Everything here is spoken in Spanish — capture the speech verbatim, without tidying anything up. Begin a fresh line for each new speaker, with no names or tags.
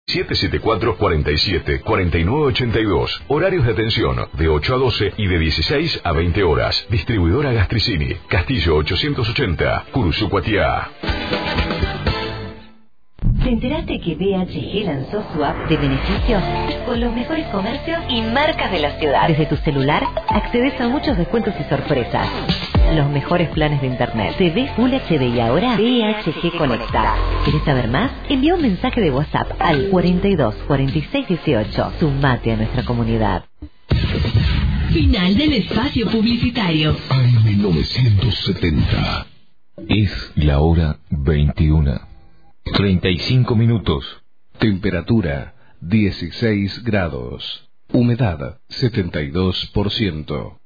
siete siete cuatro, cuatro siete, cuatro nueve ocho dos. Horarios de atención de ocho a doce y de dieciséis a veinte horas. Distribuidora Gastricini, Castillo ochocientos ochenta, Cursucuatiá.
¿Te enteraste que B H G lanzó su app de beneficios con los mejores comercios y marcas de la ciudad? Desde tu celular accedes a muchos descuentos y sorpresas. Los mejores planes de internet. T V Full H D y ahora B H G Conecta. ¿Querés saber más? Envía un mensaje de WhatsApp al cuarenta y dos, cuarenta y seis dieciocho. Sumate a nuestra comunidad.
Final del espacio publicitario.
A M novecientos setenta.
Es la hora veintiuna. treinta y cinco minutos.
Temperatura dieciséis grados. Humedad setenta y dos por ciento.